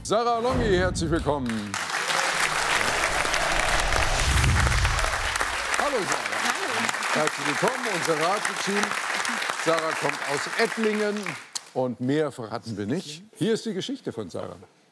Sarah Longi, herzlich willkommen. Hallo Sarah. Hallo. Herzlich willkommen, unser Rateteam. Sarah kommt aus Ettlingen und mehr verraten wir nicht. Hier ist die Geschichte von Sarah.